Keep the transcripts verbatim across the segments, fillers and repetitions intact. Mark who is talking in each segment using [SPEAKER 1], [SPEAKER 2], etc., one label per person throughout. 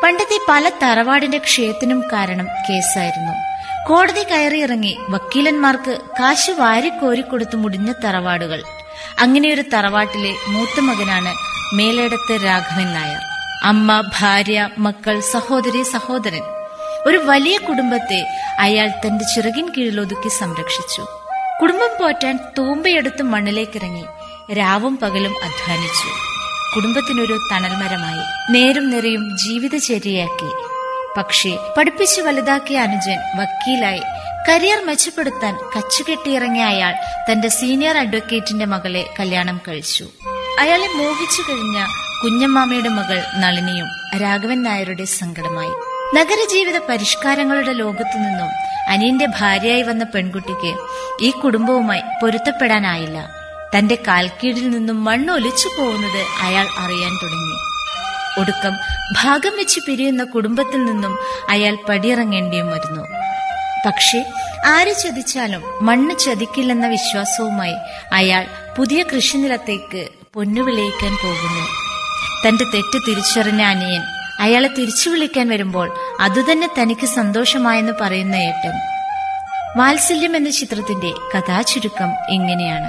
[SPEAKER 1] പണ്ടത്തെ പല തറവാടിന്റെ ക്ഷയത്തിനും കാരണം കേസായിരുന്നു. കോടതി കയറിയിറങ്ങി വക്കീലന്മാർക്ക് കാശ് വാരിക്കോരിക്കൊടുത്ത് മുടിഞ്ഞ തറവാടുകൾ. അങ്ങനെയൊരു തറവാട്ടിലെ മൂത്ത മകനാണ് മേലേടത്ത് രാഘവൻ നായർ. അമ്മ, ഭാര്യ, മക്കൾ, സഹോദരി, സഹോദരൻ. ഒരു വലിയ കുടുംബത്തെ അയാൾ തന്റെ ചിറകിൻ കീഴിലൊതുക്കി സംരക്ഷിച്ചു. കുടുംബം പോറ്റാൻ തൂമ്പയെടുത്ത് മണ്ണിലേക്കിറങ്ങി രാവും പകലും അധ്വാനിച്ചു. കുടുംബത്തിനൊരു തണൽമരമായി, നേരും നിറയും ജീവിതചര്യയാക്കി. പക്ഷേ പഠിപ്പിച്ചു വലുതാക്കിയ അനുജൻ വക്കീലായി. കരിയർ മെച്ചപ്പെടുത്താൻ കച്ചുകെട്ടിയിറങ്ങിയ അയാൾ തന്റെ സീനിയർ അഡ്വക്കേറ്റിന്റെ മകളെ കല്യാണം കഴിച്ചു. അയാളെ മോഹിച്ചു കഴിഞ്ഞ കുഞ്ഞമ്മാമയുടെ മകൾ നളിനിയും രാഘവൻ നായരുടെ സങ്കടമായി. നഗരജീവിത പരിഷ്കാരങ്ങളുടെ ലോകത്തു നിന്നും അനിയന്റെ ഭാര്യയായി വന്ന പെൺകുട്ടിക്ക് ഈ കുടുംബവുമായി പൊരുത്തപ്പെടാനായില്ല. തന്റെ കാൽക്കീഴിൽ നിന്നും മണ്ണൊലിച്ചു പോകുന്നത് അയാൾ അറിയാൻ തുടങ്ങി. ഒടുക്കം ഭാഗം വെച്ച് പിരിയുന്ന കുടുംബത്തിൽ നിന്നും അയാൾ പടിയിറങ്ങേണ്ടിയും വരുന്നു. പക്ഷേ ആര് ചതിച്ചാലും മണ്ണ് ചതിക്കില്ലെന്ന വിശ്വാസവുമായി അയാൾ പുതിയ കൃഷിനിലത്തേക്ക് പൊന്നു വിളയിക്കാൻ പോകുന്നു. തന്റെ തെറ്റ് തിരിച്ചറിഞ്ഞ അനിയൻ അയാളെ തിരിച്ചു വിളിക്കാൻ വരുമ്പോൾ അതുതന്നെ തനിക്ക് സന്തോഷമായെന്ന് പറയുന്ന ഏട്ടൻ. വാത്സല്യം എന്ന ചിത്രത്തിന്റെ കഥാചുരുക്കം ഇങ്ങനെയാണ്.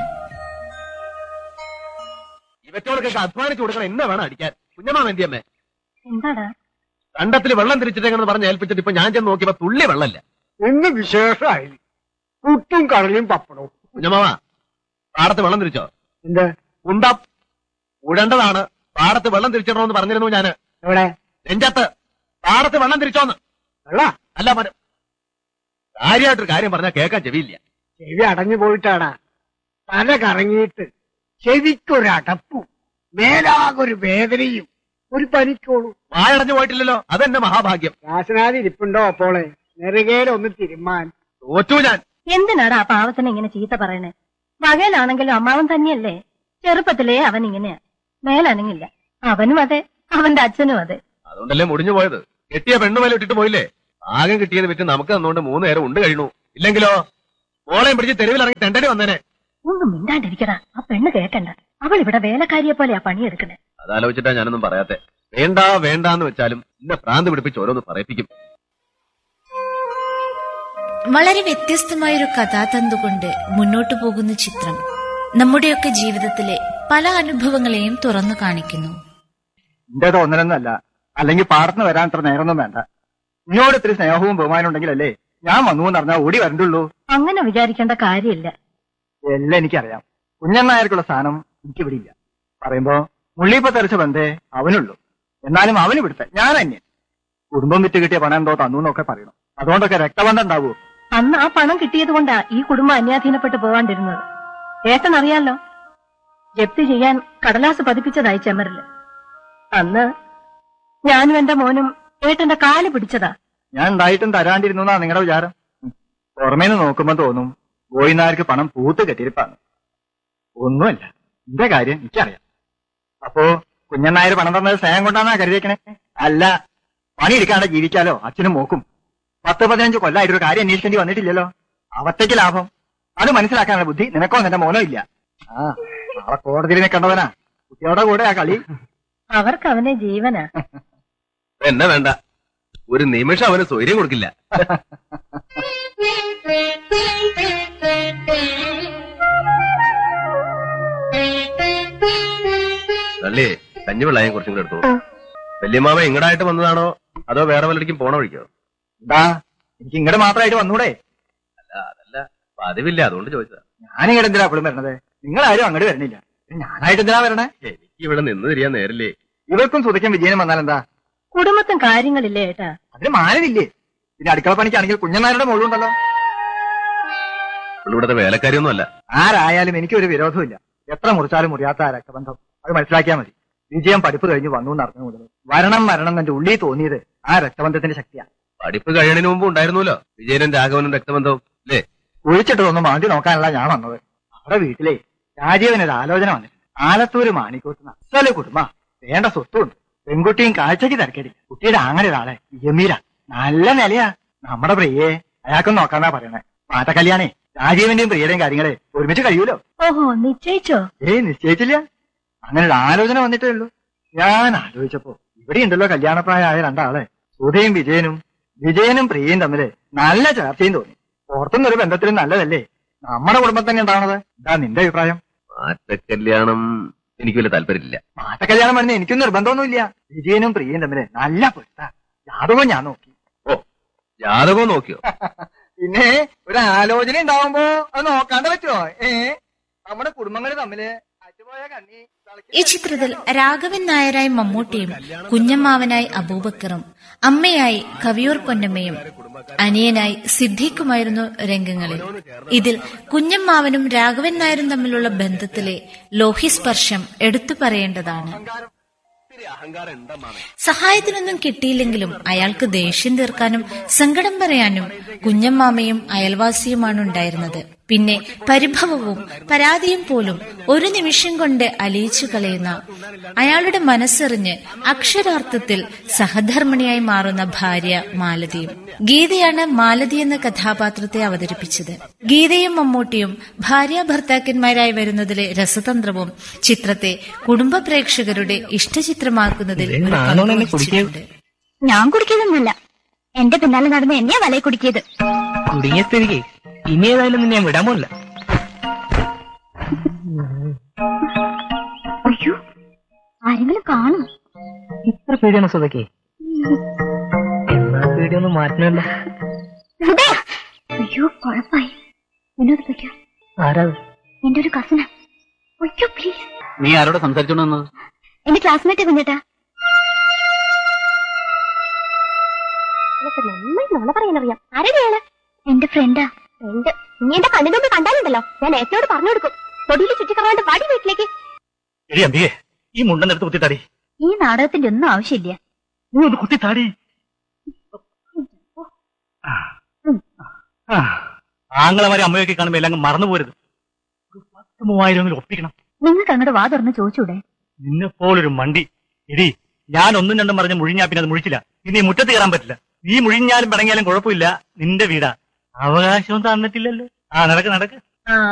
[SPEAKER 2] ഇവറ്റോടൊക്കെ അധ്വാനിച്ചു കൊടുക്കണം എന്നെ വേണം അടിക്കാൻ. കുഞ്ഞമ്മാമ എന്തിയമ്മേ?
[SPEAKER 3] എന്താടാ
[SPEAKER 2] കണ്ടത്തിൽ വെള്ളം തിരിച്ചിട്ടെന്ന് പറഞ്ഞ് ഏൽപ്പിച്ചിട്ട് ഇപ്പൊ ഞാൻ ചെന്ന് നോക്കിയപ്പോ തുള്ളി വെള്ളമില്ല.
[SPEAKER 4] ഇന്ന് വിശേഷമായി പുട്ടും കടലയും പപ്പടവും.
[SPEAKER 2] കുഞ്ഞമ്മാമ, പാടത്ത് വെള്ളം തിരിച്ചോ?
[SPEAKER 4] എന്ത്
[SPEAKER 2] ഉണ്ടം ഉടേണ്ടതാണ്. പാടത്ത് വെള്ളം തിരിച്ചിടണമെന്ന് പറഞ്ഞിരുന്നു ഞാന്.
[SPEAKER 4] എവിടെ?
[SPEAKER 2] നെഞ്ചത്ത്. പാടത്ത് വെള്ളം തിരിച്ചോന്ന്.
[SPEAKER 4] വെള്ള
[SPEAKER 2] അല്ല മരം. കാര്യമായിട്ടൊരു കാര്യം പറഞ്ഞാൽ കേൾക്കാൻ ചെവിയില്ല.
[SPEAKER 4] ചെവി അടഞ്ഞു പോയിട്ടാടാ. തല കറങ്ങിയിട്ട് ചെവിക്കൊരടപ്പും മേലാകൊരു വേദനയും ഒരു പനിക്കോളൂ.
[SPEAKER 2] വായടഞ്ഞു പോയിട്ടില്ലല്ലോ, അതെന്നെ മഹാഭാഗ്യം.
[SPEAKER 4] രാസനാഥി ഇരിപ്പുണ്ടോ അപ്പോളെ? നെറുകയിലൊന്ന് തിരുമാൻ.
[SPEAKER 2] തോറ്റു ഞാൻ.
[SPEAKER 3] എന്തിനാടാ ആ പാവത്തിനെ ഇങ്ങനെ ചീത്ത പറയണേ? വകയിലാണെങ്കിലും അമ്മാവൻ തന്നെയല്ലേ. ചെറുപ്പത്തിലേ അവൻ ഇങ്ങനെയാ, മേലനങ്ങില്ല. അവനും അതെ, അവന്റെ അച്ഛനും അതെ.
[SPEAKER 2] അതുകൊണ്ടല്ലേ മുടിഞ്ഞു പോയത്. കെട്ടിയ പെണ്ണുമേലെ ഇട്ടിട്ട് പോയില്ലേ. ആകെ കിട്ടിയത് വിറ്റ് നമുക്ക് തന്നുകൊണ്ട് മൂന്ന് നേരം ഉണ്ട് കഴിഞ്ഞു. ഇല്ലെങ്കിലോ മോളെയും പിടിച്ച് തെരുവിലിറങ്ങി തെണ്ടടി വന്നേനെ.
[SPEAKER 3] ഒന്നും മിണ്ടാണ്ടിരിക്കടാ. ആ പെണ്ണ് കേക്കണ്ട. അവൾ ഇവിടെ വേലക്കാരിയെ പോലെയാ പണിയെടുക്കണേ.
[SPEAKER 2] അതാലോചിച്ചിട്ടാ ഞാനൊന്നും പറയാത്തെ. വേണ്ട വേണ്ടാന്ന് വെച്ചാലും ഇന്നെ പ്രാന്ത് പിടിപ്പിച്ച് ഓരോന്ന് പറയിപ്പിക്കും.
[SPEAKER 1] വളരെ വ്യത്യസ്തമായൊരു കഥാതന്തുകൊണ്ട് മുന്നോട്ടു പോകുന്ന ചിത്രം നമ്മുടെയൊക്കെ ജീവിതത്തിലെ പല അനുഭവങ്ങളെയും തുറന്നു കാണിക്കുന്നു.
[SPEAKER 5] എന്റെ തോന്നലൊന്നല്ല, അല്ലെങ്കിൽ പാടത്തിന് വരാൻ അത്ര നേരമൊന്നും വേണ്ട. ഇന്നോട് ഇത്തിരി സ്നേഹവും ബഹുമാനം ഉണ്ടെങ്കിലല്ലേ ഞാൻ വന്നു എന്ന് പറഞ്ഞാൽ ഓടി വരണ്ടുള്ളൂ.
[SPEAKER 3] അങ്ങനെ വിചാരിക്കേണ്ട കാര്യമില്ല.
[SPEAKER 5] എല്ലാം എനിക്കറിയാം. കുഞ്ഞണ്ണായർക്കുള്ള സ്ഥാനം എനിക്കിവിടെ ഇല്ല. പറയുമ്പോ മുള്ളിപ്പ തെറിച്ച ബന്ധേ അവനുള്ളൂ. എന്നാലും അവന് ഇവിടുത്തെ ഞാൻ അന്യൻ. കുടുംബം വിറ്റ് കിട്ടിയ പണം എന്തോ തന്നു എന്നൊക്കെ പറയണം. അതുകൊണ്ടൊക്കെ രക്തബന്ധം ഉണ്ടാവൂ.
[SPEAKER 3] അന്ന് ആ പണം കിട്ടിയത് കൊണ്ടാ ഈ കുടുംബം അന്യാധീനപ്പെട്ട് പോകാണ്ടിരുന്നത്. ഏട്ടനറിയാലോ, ജപ്തി ചെയ്യാൻ കടലാസ് പതിപ്പിച്ചതായി ചെമ്മരില്. അന്ന് ഞാനും എന്റെ മോനും ഏട്ടന്റെ കാല് പിടിച്ചതാ.
[SPEAKER 5] ഞാൻ ഉണ്ടായിട്ടും തരാണ്ടിരുന്നു എന്നാ നിങ്ങളുടെ വിചാരം? പുറമേന്ന് നോക്കുമ്പോ തോന്നും ഗോയിനാർക്ക് പണം പൂത്ത് കെട്ടിരിപ്പാണ്. ഒന്നുമല്ല, എന്റെ കാര്യം എനിക്കറിയാം. അപ്പോ കുഞ്ഞണ്ണായർ പണം തന്നത് സ്നേഹം കൊണ്ടാന്നാ കരുതിയേക്കണേ? അല്ല, പണിയെടുക്കാണ്ട് ജീവിക്കാലോ അച്ഛനും മോക്കും. പത്ത് പതിനഞ്ച് കൊല്ലായിട്ടൊരു കാര്യം അന്വേഷിക്കേണ്ടി വന്നിട്ടില്ലല്ലോ. അവത്തേക്ക് ലാഭം. അത് മനസ്സിലാക്കാനുള്ള ബുദ്ധി നിനക്കോ നിന്റെ മോനോ ഇല്ല. ആ നാളെ കോടതിയിൽ നിൽക്കേണ്ടവനാ. കുട്ടിയോടെ കൂടെ ആ കളി.
[SPEAKER 3] അവർക്ക് അവനെ ജീവനാ.
[SPEAKER 2] എന്നെ വേണ്ട, ഒരു നിമിഷം അവന് സ്വൈര്യം കൊടുക്കില്ല. തള്ളിയേ കഞ്ഞിവെള്ളായും കുറച്ചും കൂടെ എടുത്തു. വല്യമാമ ഇങ്ങടായിട്ട് വന്നതാണോ അതോ വേറെ വല്ലടിക്കും പോണ വഴിക്കോ?
[SPEAKER 5] എന്താ എനിക്ക് ഇങ്ങോട്ട് മാത്രമായിട്ട് വന്നൂടെ?
[SPEAKER 2] അല്ല അതല്ല, പതിവില്ല, അതുകൊണ്ട് ചോദിച്ചതാ.
[SPEAKER 5] ഞാനിങ്ങടെ എന്തിനാ എപ്പോഴും വരണത്? നിങ്ങളാരും അങ്ങോട്ട് വരണില്ല. ഞാനായിട്ട് എന്തിനാ വരണേ?
[SPEAKER 2] എനിക്ക് ഇവിടെ നിന്ന് തിരിയാൻ നേരില്ലേ.
[SPEAKER 5] ഇവർക്കും സുതയ്ക്കും വിജയനും വന്നാലെന്താ?
[SPEAKER 3] കുടുംബത്തും കാര്യങ്ങളില്ലേ ഏട്ടാ?
[SPEAKER 5] അതിന് മാനവില്ലേ? പിന്നെ അടുക്കള പണിക്കാണെങ്കിൽ കുഞ്ഞന്മാരുടെ മോളുണ്ടല്ലോ.
[SPEAKER 2] ഇവിടുത്തെ വേലക്കാരിയൊന്നും അല്ല.
[SPEAKER 5] ആരായാലും എനിക്കൊരു വിരോധമില്ല. എത്ര മുറിച്ചാലും മുറിയാത്ത ആ രക്തബന്ധം അത് മനസ്സിലാക്കിയാൽ മതി. വിജയം പഠിപ്പ് കഴിഞ്ഞ് വന്നു എന്നറിഞ്ഞ മുതൽ വരണം മരണം എന്റെ ഉള്ളിൽ തോന്നിയത് ആ രക്തബന്ധത്തിന്റെ ശക്തിയാണ്.
[SPEAKER 2] പഠിപ്പ് കഴിയണതിന് മുമ്പ് ഉണ്ടായിരുന്നല്ലോ വിജയനും രാഘവനും രക്തബന്ധവും അല്ലേ?
[SPEAKER 5] കുഴിച്ചിട്ടതൊന്നും മാറ്റി നോക്കാനല്ല ഞാൻ വന്നത്. അവിടെ വീട്ടിലെ രാജീവനൊരു ആലോചന വന്നിട്ട് ആലത്തൂര് മാണിക്കോത്ത് നസ്സല് കുടുംബ വേണ്ട സ്വത്തുണ്ട്. പെൺകുട്ടിയും കാഴ്ചക്ക് തിരക്കേടില്ല. കുട്ടിയുടെ അങ്ങനെ ഒരാളെ ഗംഭീര നല്ല നിലയാ. നമ്മുടെ പ്രിയയെ അയാൾക്കും നോക്കാന്നാ പറയണേ. മാറ്റ കല്യാണേ രാജീവന്റെയും പ്രിയയുടെയും കാര്യങ്ങളെ ഒരുമിച്ച് കഴിയൂലോ.
[SPEAKER 3] ഓഹോ, നിശ്ചയിച്ചോ?
[SPEAKER 5] ഏയ് നിശ്ചയിച്ചില്ല. അങ്ങനെ ഒരു ആലോചന വന്നിട്ടേ ഉള്ളൂ. ഞാൻ ആലോചിച്ചപ്പോ ഇവിടെ ഉണ്ടല്ലോ കല്യാണപ്രായമായ രണ്ടാളെ, സുധയും വിജയനും. വിജയനും പ്രിയയും തമ്മില് നല്ല ചർച്ചയും തോന്നി. പുറത്തുനിന്നൊരു ബന്ധത്തിലും നല്ലതല്ലേ നമ്മുടെ കുടുംബം തന്നെ ഉണ്ടാവണത്. എന്താ നിന്റെ അഭിപ്രായം?
[SPEAKER 2] മാറ്റക്കല്യാണം എനിക്ക് വലിയ താല്പര്യമില്ല.
[SPEAKER 5] മാറ്റക്കല്യാണം പറഞ്ഞ എനിക്കും നിർബന്ധമൊന്നുമില്ല. വിജയനും പ്രിയയും തമ്മില് നല്ല പൊരുത്ത. ജാതകവും ഞാൻ നോക്കി.
[SPEAKER 2] ഓ, ജാതകവും നോക്കിയോ?
[SPEAKER 5] പിന്നെ ഒരു ആലോചന ഉണ്ടാവുമ്പോ അത് നോക്കാണ്ട് പറ്റുമോ? ഏ നമ്മുടെ കുടുംബങ്ങൾ തമ്മില് അറ്റുപോയ കണ്ണി.
[SPEAKER 1] ഈ ചിത്രത്തിൽ രാഘവൻ നായരായി മമ്മൂട്ടിയും കുഞ്ഞമ്മാവനായി അബൂബക്കറും അമ്മയായി കവിയൂർ പൊന്നമ്മയും അനിയനായി സിദ്ദീഖുമായിരുന്നു രംഗങ്ങളിൽ. ഇതിൽ കുഞ്ഞമ്മാവനും രാഘവൻ നായരും തമ്മിലുള്ള ബന്ധത്തിലെ ലോഹിസ്പർശം എടുത്തു പറയേണ്ടതാണ്. സഹായത്തിനൊന്നും കിട്ടിയില്ലെങ്കിലും അയാൾക്ക് ദേഷ്യം തീർക്കാനും സങ്കടം പറയാനും കുഞ്ഞമ്മാമയും അയൽവാസിയുമാണ് ഉണ്ടായിരുന്നത്. പിന്നെ പരിഭവവും പരാതിയും പോലും ഒരു നിമിഷം കൊണ്ട് അലിയിച്ചു കളയുന്ന, അയാളുടെ മനസ്സറിഞ്ഞ് അക്ഷരാർത്ഥത്തിൽ സഹധർമ്മിണിയായി മാറുന്ന ഭാര്യ മാലതിയും. ഗീതയാണ് മാലതി എന്ന കഥാപാത്രത്തെ അവതരിപ്പിച്ചത്. ഗീതയും മമ്മൂട്ടിയും ഭാര്യ ഭർത്താക്കന്മാരായി വരുന്നതിലെ രസതന്ത്രവും ചിത്രത്തെ കുടുംബ പ്രേക്ഷകരുടെ ഇഷ്ടചിത്രമാക്കുന്നതിൽ ഒരു പങ്ക് വഹിച്ചിട്ടുണ്ട്.
[SPEAKER 6] ഞാൻ കുടിക്കുന്നൊന്നുമില്ല. എന്റെ പിന്നാലെ നടന്ന് എന്നെയാ വലയെ കുടിക്കിയത്.
[SPEAKER 7] കുടുങ്ങിയ സ്ഥിതിക്ക് ഇനി ഏതായാലും നിന്നെ ഞാൻ വിടാൻ പോലില്ല.
[SPEAKER 6] അയ്യോ, ആരെങ്കിലും കാണും.
[SPEAKER 7] ഇത്ര പേടിയാണ് സുധയ്ക്ക്? എന്നാ പേടിയൊന്നും മാറ്റണമല്ല.
[SPEAKER 6] അയ്യോ, കുഴപ്പമായി. വിനോദ് പൊയ്ക്കോ.
[SPEAKER 7] ആരാ?
[SPEAKER 6] എന്റെ ഒരു കസിനാ. അയ്യോ പ്ലീസ്.
[SPEAKER 7] നീ ആരോട് സംസാരിച്ചോണ്ടെന്നത്?
[SPEAKER 6] എന്റെ ക്ലാസ്മേറ്റ് കുഞ്ഞേട്ടാ. നന്നായി പറയാനറിയാം. ആരെയാണ്? എന്റെ ഫ്രണ്ടാ. ഫ്രണ്ട്? നീ എന്റെ കണ്ണിനൊന്ന് കണ്ടാലുണ്ടല്ലോ, ഞാൻ ഏട്ടനോട് പറഞ്ഞു കൊടുക്കും. തൊടിയിൽ ചുറ്റിക്കറാണ്ട് വാടി വീട്ടിലേക്ക്.
[SPEAKER 7] ഈ മുണ്ടെടുത്ത് കുത്തിത്താടി.
[SPEAKER 6] ഈ നാടകത്തിന്റെ ഒന്നും ആവശ്യമില്ല.
[SPEAKER 7] നീ ഒന്ന് കുത്തിത്താടി. ആങ്ങളമാരെ അമ്മയൊക്കെ കാണുമ്പോ എല്ലാം മറന്നു പോരുത്. പത്ത് മൂവായിരം ഒപ്പിക്കണം.
[SPEAKER 6] നിങ്ങൾക്ക് അങ്ങോട്ട് വാ തുറന്ന് ചോദിച്ചൂടെ?
[SPEAKER 7] നിന്നെ പോലൊരു മണ്ടി. ഇടി, ഞാൻ ഒന്നും രണ്ടും പറഞ്ഞ് മുഴിഞ്ഞാ പിന്നെ അത് മുഴിച്ചില്ല. ഇനി മുറ്റത്ത് കയറാൻ പറ്റില്ല. നീ മുഴിഞ്ഞാലും പിടങ്ങിയാലും കുഴപ്പമില്ല. നിന്റെ വീടാ. അവകാശവും തന്നിട്ടില്ലല്ലോ. ആ നടക്ക് നടക്ക്.